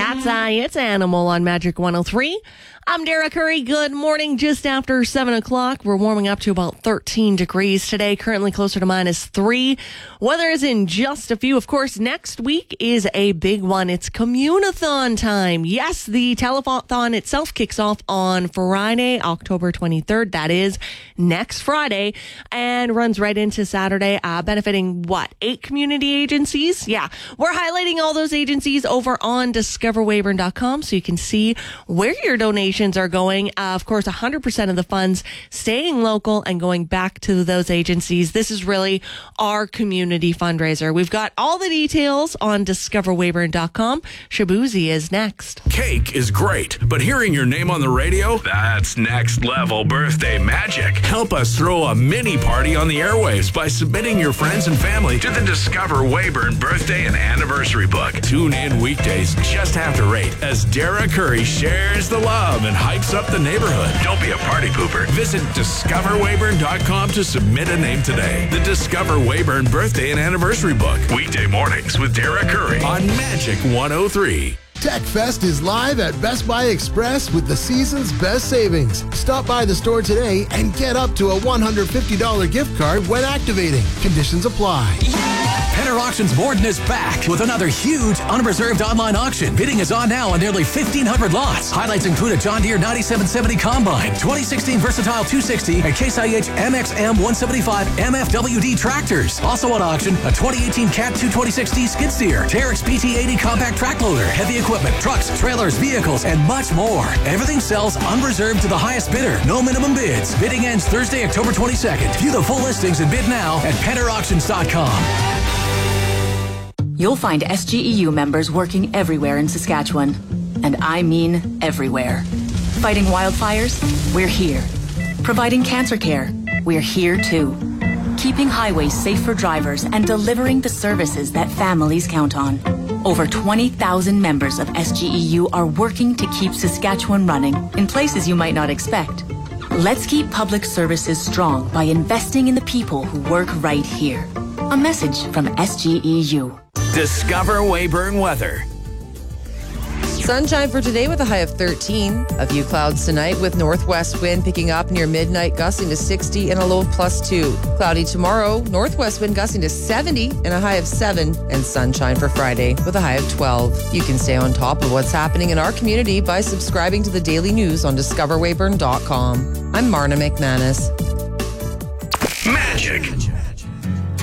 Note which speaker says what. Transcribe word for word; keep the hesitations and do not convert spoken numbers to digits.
Speaker 1: Cat's Eye, it's Animal on Magic one oh three. I'm Dara Curry. Good morning. Just after seven o'clock, we're warming up to about thirteen degrees today, currently closer to minus three. Weather is in just a few. Of course, next week is a big one. It's Commune-a-thon time. Yes, the telethon itself kicks off on Friday, October twenty-third. That is next Friday, and runs right into Saturday, uh, benefiting what? Eight community agencies? Yeah. We're highlighting all those agencies over on discover weyburn dot com so you can see where your donations are going. Uh, of course, one hundred percent of the funds staying local and going back to those agencies. This is really our community fundraiser. We've got all the details on discover weyburn dot com. Shabuzi is next.
Speaker 2: Cake is great, but hearing your name on the radio, that's next level birthday magic. Help us throw a mini party on the airwaves by submitting your friends and family to the Discover Weyburn birthday and anniversary book. Tune in weekdays just after eight as Dara Curry shares the love and hypes up the neighborhood. Don't be a party pooper. Visit discover weyburn dot com to submit a name today. The Discover Weyburn birthday and anniversary book. Weekday mornings with Dara Curry on Magic one oh three.
Speaker 3: TechFest is live at Best Buy Express with the season's best savings. Stop by the store today and get up to a one hundred fifty dollars gift card when activating. Conditions apply.
Speaker 4: Penner Auctions Borden is back with another huge unreserved online auction. Bidding is on now on nearly fifteen hundred lots. Highlights include a John Deere ninety-seven seventy Combine, twenty sixteen Versatile two sixty, and Case I H M X M one seventy-five M F W D tractors. Also on auction, a twenty eighteen Cat two twenty-six D skid steer, Terex P T eighty compact track loader, heavy equipment, trucks, trailers, vehicles, and much more. Everything sells unreserved to the highest bidder. No minimum bids. Bidding ends Thursday, October twenty-second. View the full listings and bid now at penner auctions dot com.
Speaker 5: You'll find S G E U members working everywhere in Saskatchewan. And I mean everywhere. Fighting wildfires? We're here. Providing cancer care? We're here too. Keeping highways safe for drivers and delivering the services that families count on. Over twenty thousand members of S G E U are working to keep Saskatchewan running in places you might not expect. Let's keep public services strong by investing in the people who work right here. A message from S G E U.
Speaker 2: Discover Weyburn weather.
Speaker 6: Sunshine for today with a high of thirteen. A few clouds tonight with northwest wind picking up near midnight, gusting to sixty and a low of plus two. Cloudy tomorrow, northwest wind gusting to seventy and a high of seven. And sunshine for Friday with a high of twelve. You can stay on top of what's happening in our community by subscribing to the daily news on discover weyburn dot com. I'm Marna McManus.
Speaker 2: Magic